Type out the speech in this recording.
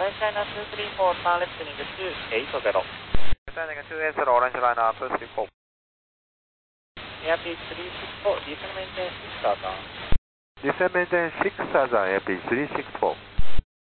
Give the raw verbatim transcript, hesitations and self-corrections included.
Orange China two three four, turn left heading two eight zero. Descending two eight zero, Orange Liner two three four. Airspeed three six four, descend maintain six thousand. Descend maintain six thousand, Airspeed three six four.